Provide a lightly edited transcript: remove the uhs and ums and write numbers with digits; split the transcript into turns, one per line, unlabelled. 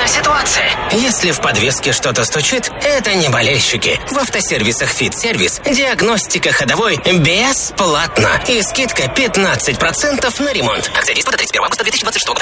ситуация. Если в подвеске что-то стучит, это не болельщики. В автосервисах «Фит-сервис» диагностика ходовой бесплатно. И скидка 15% на ремонт. Акция действует до 31 августа 2026 года.